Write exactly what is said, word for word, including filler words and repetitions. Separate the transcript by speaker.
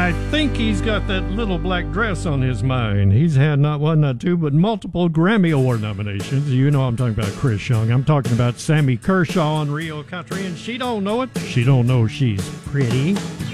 Speaker 1: I think he's got that little black dress on his mind. He's had not one, not two, but multiple Grammy Award nominations. You know I'm talking about Chris Young. I'm talking about Sammy Kershaw on Rio Country, and she don't know it. She don't know she's pretty.